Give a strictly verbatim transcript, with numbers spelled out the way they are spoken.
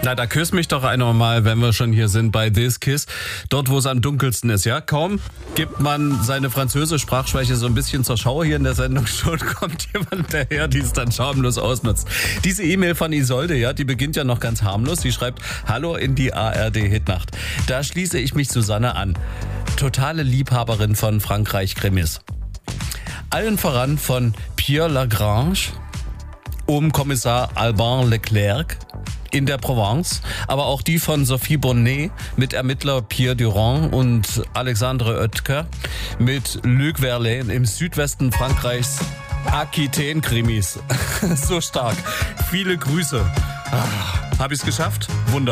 Na, da küss mich doch einer mal, wenn wir schon hier sind bei This Kiss. Dort, wo es am dunkelsten ist, ja? Kaum gibt man seine französische Sprachschwäche so ein bisschen zur Schau hier in der Sendung, schon kommt jemand daher, die es dann schamlos ausnutzt. Diese E-Mail von Isolde, ja, die beginnt ja noch ganz harmlos. Sie schreibt, hallo in die A R D-Hitnacht. Da schließe ich mich Susanne an. Totale Liebhaberin von Frankreich-Krimis. Allen voran von Pierre Lagrange, um Kommissar Alban Leclerc in der Provence, aber auch die von Sophie Bonnet mit Ermittler Pierre Durand und Alexandre Oetker mit Luc Verlaine im Südwesten Frankreichs Aquitaine-Krimis. So stark. Viele Grüße. Ah, hab ich's geschafft? Wunderbar.